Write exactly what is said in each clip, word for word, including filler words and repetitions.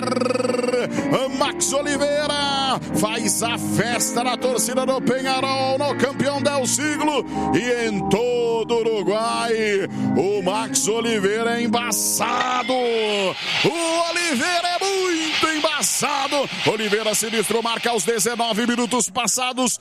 Max Oliveira faz a festa na torcida do Peñarol, no campeão del siglo, e em todo o Uruguai o Max Oliveira é embaçado. O Oliveira é muito embaçado. Oliveira sinistro, marca aos dezenove minutos passados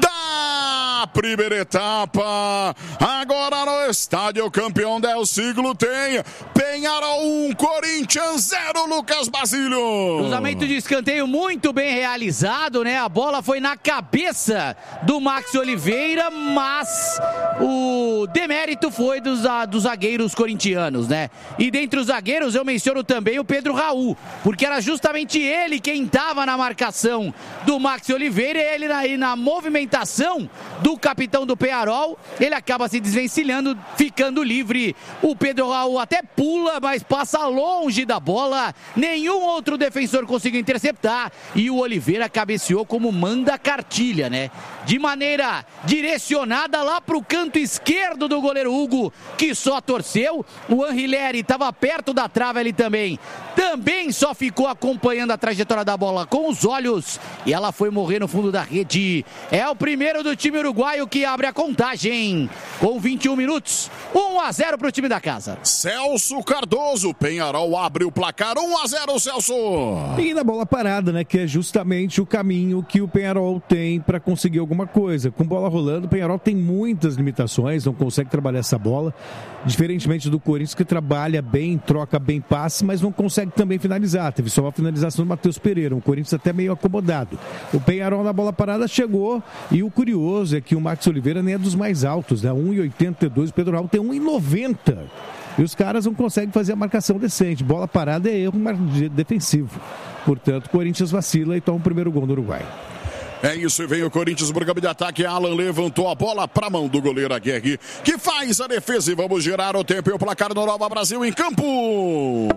da primeira etapa. Agora no estádio campeão del siglo tem Peñarol um, Corinthians zero, Lucas Basílio. Cruzamento de escanteio muito bem realizado, né? A bola foi na cabeça do Max Oliveira, mas o demérito foi dos, dos zagueiros corintianos, né? E dentre os zagueiros eu menciono também o Pedro Raul, porque era justamente ele quem estava na marcação do Max Oliveira, e ele na, e na movimentação do capitão do Peñarol, ele acaba se desvencilhando, ficando livre. O Pedro Raul até pula, mas passa longe da bola, nenhum outro defensor conseguiu interceptar, e o Oliveira cabeceou como manda a cartilha, né? De maneira direcionada lá para o canto esquerdo do goleiro Hugo, que só torceu. O Anrileri estava perto da trave ali também, também só ficou acompanhando a trajetória da bola com os olhos, e ela foi morrer no fundo da rede. É o primeiro do time uruguaio que abre a contagem com vinte e um minutos, um a zero para o time da casa. Celso Cardoso, Peñarol abre o placar, um a zero, Celso. E na bola parada, né, que é justamente o caminho que o Peñarol tem para conseguir alguma coisa. Com bola rolando, o Peñarol tem muitas limitações, não consegue trabalhar essa bola, diferentemente do Corinthians, que trabalha bem, troca bem passe, mas não consegue também finalizar. Teve só uma finalização do Matheus Pereira, o Corinthians até meio acomodado. O Peñarol na bola parada chegou, e o curioso é que o Max Oliveira nem é dos mais altos, né? um e oitenta e dois, o Pedro Raul tem um e noventa. E os caras não conseguem fazer a marcação decente. Bola parada é erro defensivo. Portanto, o Corinthians vacila e toma o primeiro gol do Uruguai. É isso, e vem o Corinthians pro campo de ataque. Alan levantou a bola para a mão do goleiro Aguirre, que faz a defesa, e vamos girar o tempo e o placar do Nova Brasil em campo.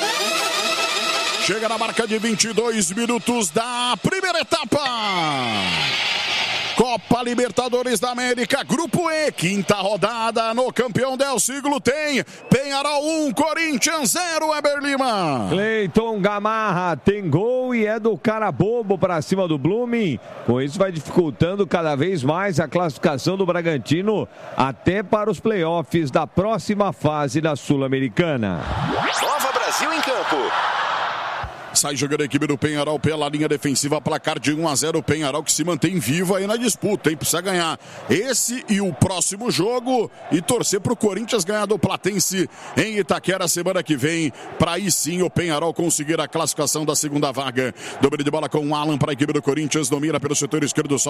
Chega na marca de vinte e dois minutos da primeira etapa. Copa Libertadores da América, Grupo E, quinta rodada, no campeão del siglo tem Peñarol um, Corinthians zero, Weber Lima. Cleiton Gamarra tem gol e é do cara bobo para cima do Blooming. Com isso vai dificultando cada vez mais a classificação do Bragantino até para os playoffs da próxima fase da Sul-Americana. Nova Brasil em campo. Sai jogando a equipe do Peñarol pela linha defensiva, placar de um a zero, o Peñarol que se mantém vivo aí na disputa, hein? Precisa ganhar esse e o próximo jogo e torcer pro Corinthians ganhar do Platense em Itaquera semana que vem, para aí sim o Peñarol conseguir a classificação da segunda vaga. Domínio de bola com o Alan para a equipe do Corinthians, domina pelo setor esquerdo.